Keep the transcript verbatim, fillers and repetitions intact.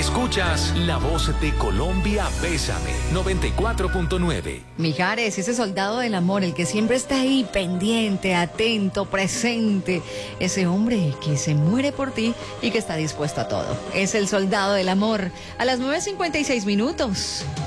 Escuchas La Voz de Colombia, Bésame, noventa y cuatro punto nueve. Mijares, ese soldado del amor, el que siempre está ahí pendiente, atento, presente. Ese hombre que se muere por ti y que está dispuesto a todo. Es el soldado del amor. A las nueve cincuenta y seis minutos.